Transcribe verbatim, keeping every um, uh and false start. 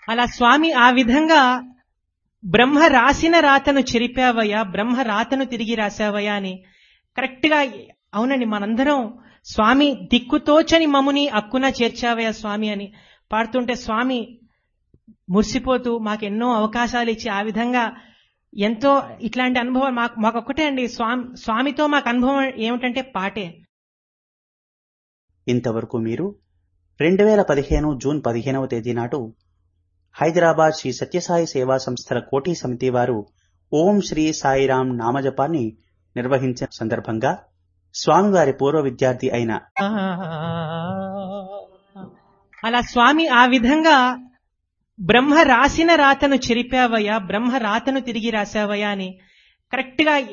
అలా స్వామి ఆ విధంగా బ్రహ్మ రాసిన రాతను చెరిపావయ్యా, బ్రహ్మ రాతను తిరిగి రాసావయ్యా అని కరెక్ట్ గా అవునండి. మనందరం స్వామి దిక్కుతోచని మముని అక్కున చేర్చావయ్యా స్వామి అని పాడుతుంటే స్వామి మురిసిపోతూ మాకు ఎన్నో అవకాశాలు ఇచ్చి ఆ విధంగా ఎంతో ఇట్లాంటి అనుభవం మాకు మాకొక్కటే అండి. స్వామి స్వామితో మాకు అనుభవం ఏమిటంటే పాటే. ఇంతవరకు మీరు రెండు వేల పదిహేను జూన్ పదిహేనవ తేదీ నాటు హైదరాబాద్ శ్రీ సత్యసాయి సేవా సంస్థల కోటి సమితి వారు ఓం శ్రీ సాయిరాం నామజపాన్ని నిర్వహించిన సందర్భంగా స్వామివారి పూర్వ విద్యార్థి అయిన అలా స్వామి ఆ విధంగా బ్రహ్మ రాసిన రాతను చెరిపావయ్యా, బ్రహ్మ రాతను తిరిగి రాసావయ్యా అని కరెక్ట్ గా